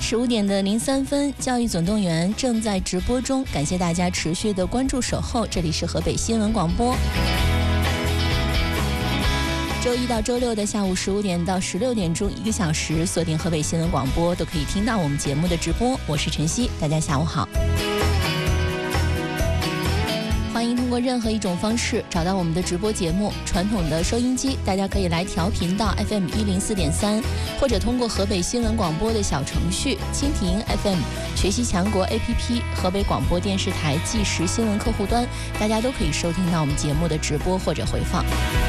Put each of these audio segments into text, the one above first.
15:03，教育总动员正在直播中，感谢大家持续的关注守候，这里是河北新闻广播。周一到周六的下午15点到16点钟，1个小时，锁定河北新闻广播都可以听到我们节目的直播。我是晨曦，大家下午好。欢迎通过任何一种方式找到我们的直播节目。传统的收音机，大家可以来调频到 FM 104.3，或者通过河北新闻广播的小程序、蜻蜓 FM、学习强国 APP、河北广播电视台即时新闻客户端，大家都可以收听到我们节目的直播或者回放。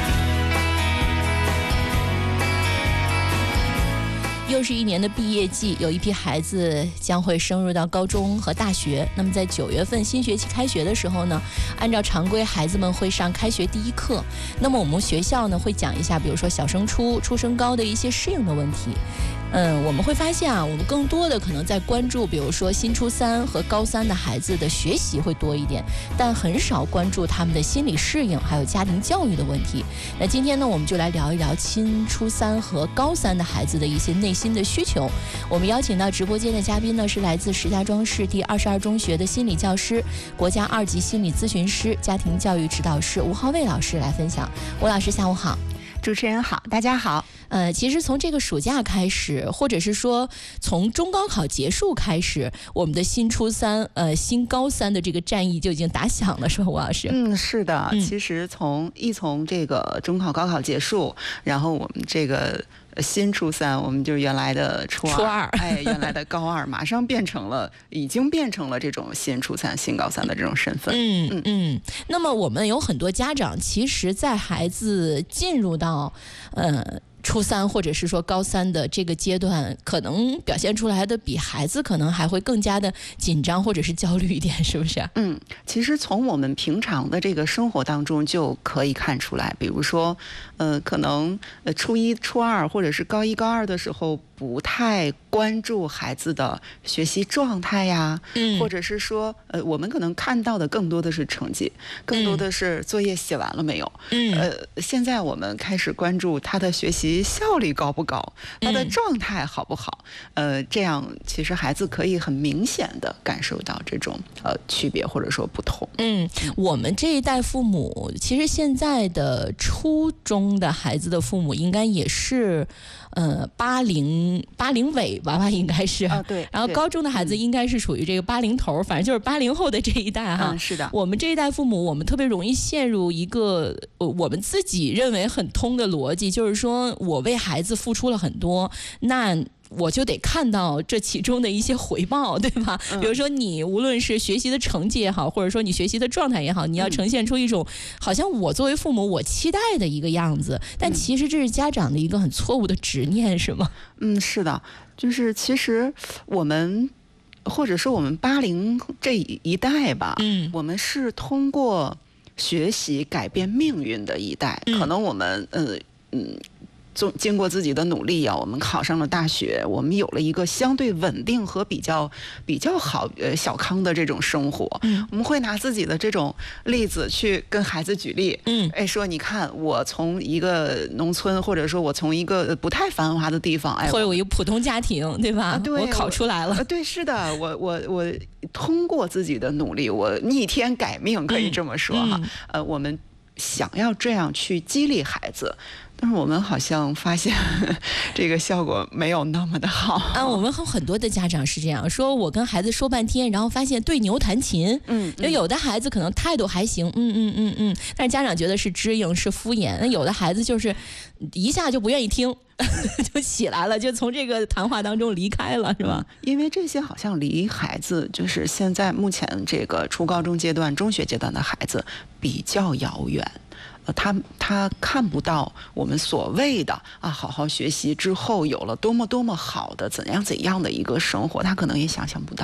又是一年的毕业季，有一批孩子将会升入到高中和大学。那么在9月份新学期开学的时候呢，按照常规，孩子们会上开学第一课。那么我们学校呢会讲一下，比如说小升初、初升高的一些适应的问题。我们会发现啊，我们更多的可能在关注，比如说新初三和高三的孩子的学习会多一点，但很少关注他们的心理适应还有家庭教育的问题。那今天呢，我们就来聊一聊新初三和高三的孩子的一些内心的需求。我们邀请到直播间的嘉宾呢，是来自石家庄市第22中学的心理教师、国家2级心理咨询师、家庭教育指导师吴浩卫老师来分享。吴老师下午好。 主持人好，大家好。 其实从这个暑假开始，或者是说从中高考结束开始，我们的新初三、新高三的这个战役就已经打响了，是吧，吴老师？ 是的。其实从这个中考、高考结束，然后我们这个新初三，我们就是原来的初二，原来的高二，马上已经变成了这种新初三、新高三的这种身份。 那么我们有很多家长，其实在孩子进入到初三或者是说高三的这个阶段，可能表现出来的比孩子可能还会更加的紧张或者是焦虑一点，是不是？ 其实从我们平常的这个生活当中就可以看出来，比如说可能初一、初二或者是高一、高二的时候不太关注孩子的学习状态呀，或者是说我们可能看到的更多的是成绩，更多的是作业写完了没有。现在我们开始关注他的学习效率高不高，他的状态好不好。这样其实孩子可以很明显的感受到这种区别或者说不同。 我们这一代父母，其实现在的初中的孩子的父母应该也是80尾吧，应该是对。 然后高中的孩子应该是属于这个80头，反正就是80后的这一代哈。 是的。 我们这一代父母，我们特别容易陷入一个我们自己认为很通的逻辑，就是说我为孩子付出了很多，那我就得看到这其中的一些回报，对吧？比如说你无论是学习的成绩也好，或者说你学习的状态也好，你要呈现出一种好像我作为父母我期待的一个样子，但其实这是家长的一个很错误的执念，是吗？ 是的，就是其实我们或者说我们80这一代吧，我们是通过学习改变命运的一代。可能我们经过自己的努力我们考上了大学，我们有了一个相对稳定和比较好小康的这种生活。我们会拿自己的这种例子去跟孩子举例。说你看我从一个农村，或者说我从一个不太繁华的地方， 或者我一个普通家庭，对吧？ 对， 我考出来了。 对，是的，我通过自己的努力，我逆天改命，可以这么说哈。我们想要这样去激励孩子，但是我们好像发现这个效果没有那么的好。 我们很多的家长是这样说，我跟孩子说半天，然后发现对牛弹琴。有的孩子可能态度还行，但是家长觉得是支应是敷衍。那有的孩子就是一下就不愿意听就起来了，就从这个谈话当中离开了，是吧？ 因为这些好像离孩子，就是现在目前这个初高中阶段、中学阶段的孩子比较遥远。他看不到我们所谓的好好学习之后有了多么好的怎样的一个生活，他可能也想象不到。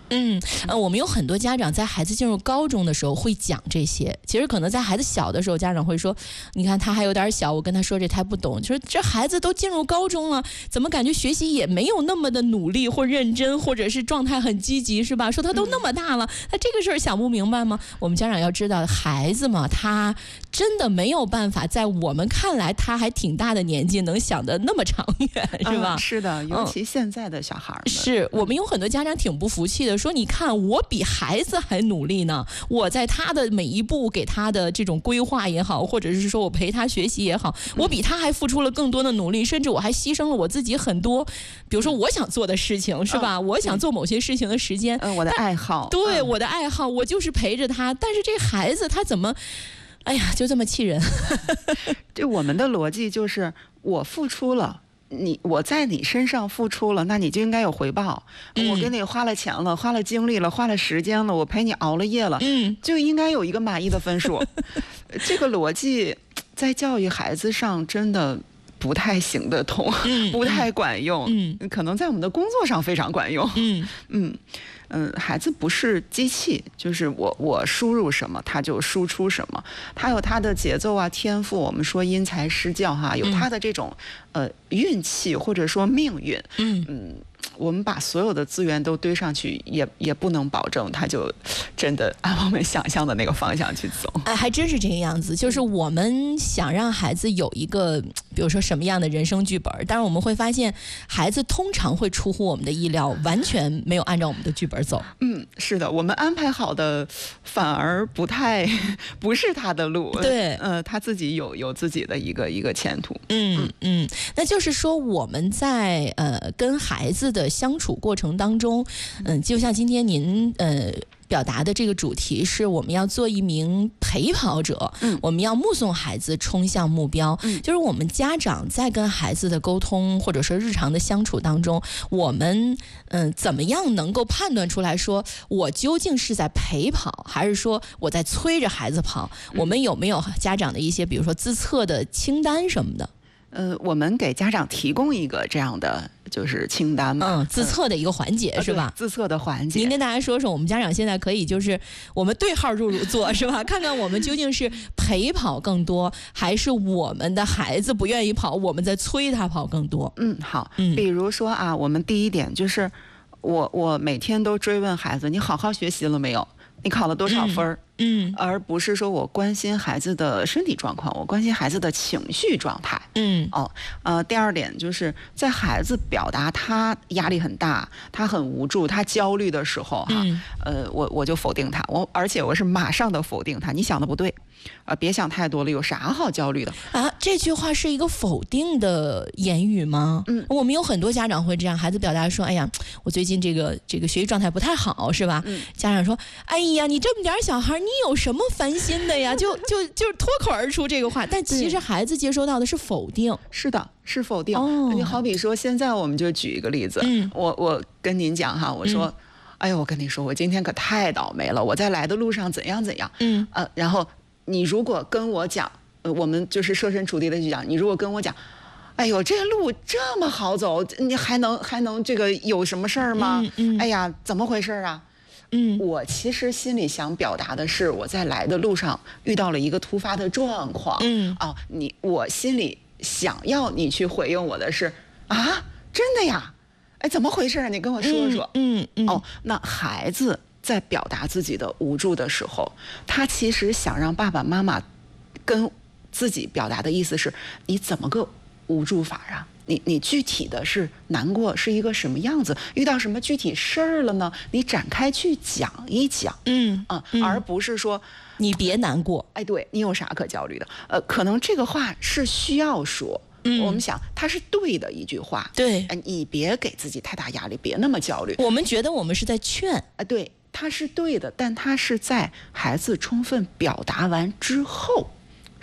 我们有很多家长在孩子进入高中的时候会讲这些，其实可能在孩子小的时候，家长会说，你看他还有点小，我跟他说这他不懂，就是这孩子都进入高中了，怎么感觉学习也没有那么的努力或认真，或者是状态很积极，是吧？说他都那么大了，他这个事儿想不明白吗？我们家长要知道，孩子嘛，他真的没有办法在我们看来他还挺大的年纪能想得那么长远，是吧？ 是的，尤其现在的小孩们， 是我们有很多家长挺不服气的，说你看我比孩子还努力呢，我在他的每一步给他的这种规划也好，或者是说我陪他学习也好，我比他还付出了更多的努力，甚至我还牺牲了我自己很多，比如说我想做的事情，是吧？我想做某些事情的时间， 我的爱好， 对，我的爱好，我就是陪着他，但是这孩子他怎么？哎呀，就这么气人。 这我们的逻辑就是我付出了，我在你身上付出了，那你就应该有回报。我给你花了钱了，花了精力了，花了时间了，我陪你熬了夜了，就应该有一个满意的分数。这个逻辑在教育孩子上真的不太行得通，不太管用。可能在我们的工作上非常管用。孩子不是机器，就是我输入什么，他就输出什么，他有他的节奏啊，天赋。我们说因材施教哈，有他的这种运气或者说命运。我们把所有的资源都堆上去，也不能保证他就真的按我们想象的那个方向去走。 还真是这个样子。就是我们想让孩子有一个，比如说什么样的人生剧本，但是我们会发现，孩子通常会出乎我们的意料，完全没有按照我们的剧本走。 是的，我们安排好的反而不是他的路。 对， 他自己有自己的一个前途。 那就是说我们在跟孩子的相处过程当中，就像今天您表达的这个主题是我们要做一名陪跑者，我们要目送孩子冲向目标。就是我们家长在跟孩子的沟通或者说日常的相处当中，我们怎么样能够判断出来说我究竟是在陪跑，还是说我在催着孩子跑？我们有没有家长的一些比如说自测的清单什么的？ 我们给家长提供一个这样的就是清单嘛， 自测的一个环节，是吧？ 自测的环节。 您跟大家说说，我们家长现在可以就是我们对号入座，是吧？看看我们究竟是陪跑更多，还是我们的孩子不愿意跑，我们在催他跑更多？ 好。比如说啊，我们第一点就是我每天都追问孩子，你好好学习了没有？你考了多少分？而不是说我关心孩子的身体状况，我关心孩子的情绪状态。第二点就是在孩子表达他压力很大，他很无助，他焦虑的时候我就否定他，而且我是马上的否定他，你想的不对。别想太多了，有啥好焦虑的啊？这句话是一个否定的言语吗？我们有很多家长会这样，孩子表达说：“哎呀，我最近这个学习状态不太好，是吧？”家长说：“哎呀，你这么点小孩，你有什么烦心的呀？”就是脱口而出这个话，但其实孩子接收到的是否定。 是的，是否定。你好比说，现在我们就举一个例子，我跟您讲哈，我说。哎呦，我跟你说，我今天可太倒霉了！我在来的路上怎样怎样，然后你如果跟我讲，我们就是设身处地的去讲，你如果跟我讲，哎呦，这路这么好走，你还能这个有什么事儿吗？哎呀，怎么回事啊？我其实心里想表达的是，我在来的路上遇到了一个突发的状况。我心里想要你去回应我的是啊，真的呀？哎，怎么回事啊？你跟我说说。那孩子在表达自己的无助的时候，他其实想让爸爸妈妈跟自己表达的意思是：你怎么个无助法啊？你具体的是难过是一个什么样子？遇到什么具体事儿了呢？你展开去讲一讲。而不是说你别难过。 哎，对，你有啥可焦虑的？可能这个话是需要说。我们想，它是对的一句话。 对， 你别给自己太大压力，别那么焦虑。 我们觉得我们是在劝。 对，它是对的，但它是在孩子充分表达完之后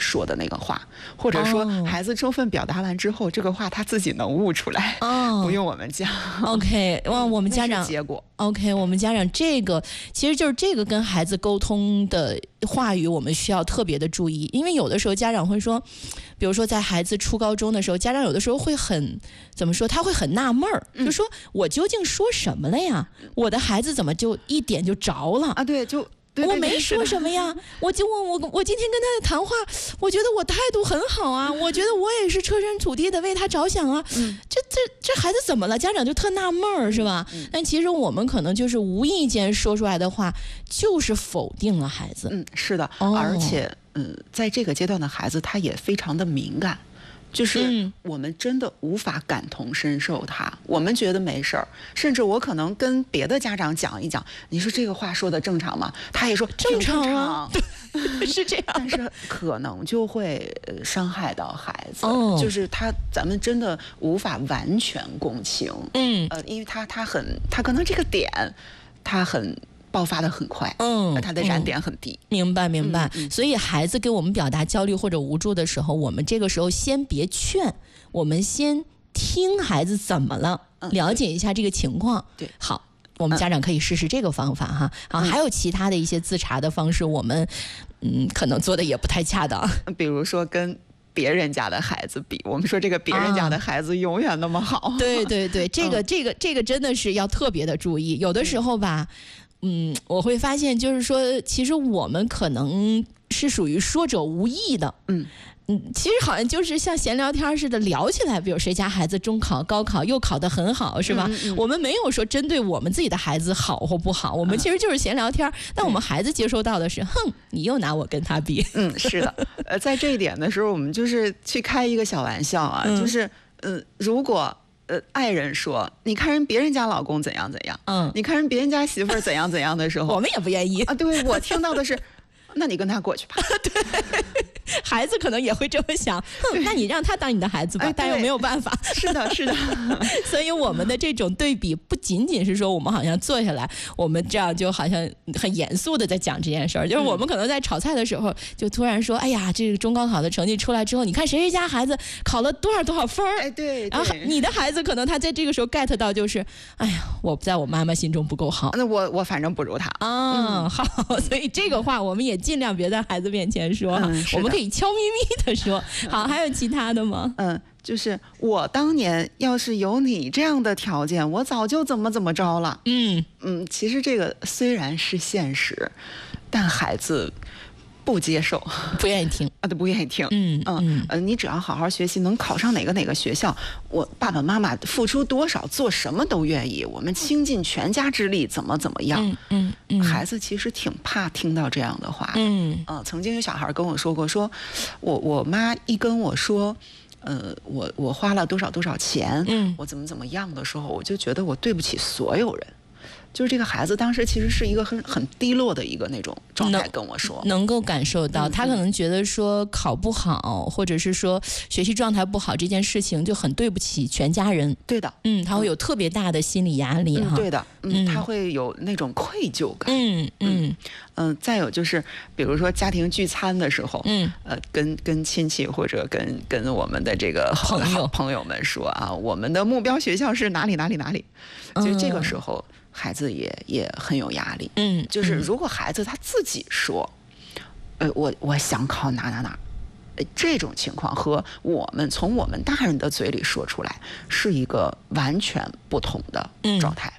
说的那个话，或者说孩子充分表达完之后，这个话他自己能悟出来，不用我们讲。 OK， 哇，我们家长结果 OK， 我们家长这个其实就是这个跟孩子沟通的话语，我们需要特别的注意，因为有的时候家长会说，比如说在孩子初高中的时候，家长有的时候会怎么说，他会很纳闷儿，就说我究竟说什么了呀？我的孩子怎么就一点就着了啊？对，就。对我没说什么呀，我今天跟他的谈话，我觉得我态度很好啊，我觉得我也是设身处地的为他着想啊，这孩子怎么了？家长就特纳闷儿，是吧？但其实我们可能就是无意间说出来的话，就是否定了孩子。 是的，而且在这个阶段的孩子，他也非常的敏感。就是我们真的无法感同身受他，我们觉得没事儿，甚至我可能跟别的家长讲一讲，你说这个话说的正常吗？他也说正常啊，是这样， 但是可能就会伤害到孩子，就是咱们真的无法完全共情，因为他可能这个点他很。爆发的很快，他的燃点很低。 明白。所以孩子给我们表达焦虑或者无助的时候，我们这个时候先别劝，我们先听孩子怎么了，了解一下这个情况。 对， 好，我们家长可以试试这个方法哈。好，还有其他的一些自查的方式，我们可能做的也不太恰当。 比如说跟别人家的孩子比，我们说这个别人家的孩子永远那么好。 对，这个真的是要特别的注意，有的时候吧。我会发现，就是说，其实我们可能是属于说者无意的。其实好像就是像闲聊天似的聊起来，比如谁家孩子中考、高考又考得很好，是吧？我们没有说针对我们自己的孩子好或不好，我们其实就是闲聊天。但我们孩子接收到的是，你又拿我跟他比。 是的。在这一点的时候，我们就是去开一个小玩笑啊，就是如果。爱人说：“你看人别人家老公怎样怎样，你看人别人家媳妇儿怎样怎样的时候， 我们也不愿意啊。对，我听到的是，那你跟他过去吧。 对，孩子可能也会这么想，那你让他当你的孩子吧，但又没有办法。 是的。 所以我们的这种对比，不仅仅是说我们好像坐下来，我们这样就好像很严肃的在讲这件事儿，就是我们可能在炒菜的时候，就突然说，哎呀，这个中高考的成绩出来之后，你看谁家孩子考了多少分儿？ 对。 然后你的孩子可能他在这个时候 get 到就是，哎呀，我在我妈妈心中不够好， 那我反正不如他啊。好，所以这个话我们也尽量别在孩子面前说，我们可以悄咪咪的说。好，还有其他的吗？ 就是我当年要是有你这样的条件，我早就怎么着了。其实这个虽然是现实，但孩子不接受， 不愿意听啊，对，不愿意听。你只要好好学习，能考上哪个学校，我爸爸妈妈付出多少，做什么都愿意，我们倾尽全家之力，怎么样。孩子其实挺怕听到这样的话的。曾经有小孩跟我说过，说我妈一跟我说。我花了多少钱，我怎么样的时候，我就觉得我对不起所有人。就是这个孩子当时其实是一个很低落的一个那种状态跟我说， 能够感受到，他可能觉得说考不好，或者是说学习状态不好这件事情就很对不起全家人。 对的， 他会有特别大的心理压力哈。 对的，他会有那种愧疚感。再有就是，比如说家庭聚餐的时候，跟亲戚或者跟我们的这个好朋友们说啊，我们的目标学校是哪里，就这个时候。孩子也很有压力，就是如果孩子他自己说，我想考哪，这种情况和从我们大人的嘴里说出来是一个完全不同的状态。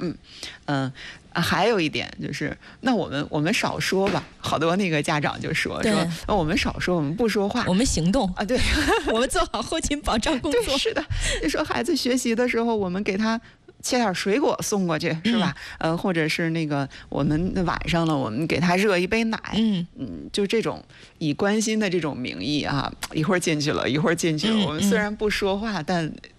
还有一点就是，那我们少说吧。好多那个家长就说我们少说，我们不说话， 我们行动啊，对， 我们做好后勤保障工作。 对，是的，就说孩子学习的时候，我们给他。切点水果送过去是吧？或者是那个我们晚上了，我们给他热一杯奶。就这种以关心的这种名义啊，一会儿进去了，我们虽然不说话，但